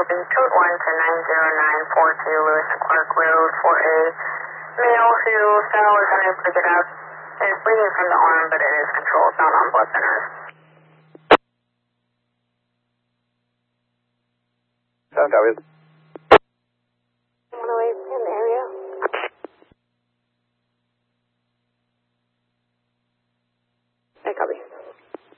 be code 1 to 90942 Lewis and Clark Road for a male who fell, is unable to get out, is bleeding from the arm, but it is controlled, not on blood thinners. Copy.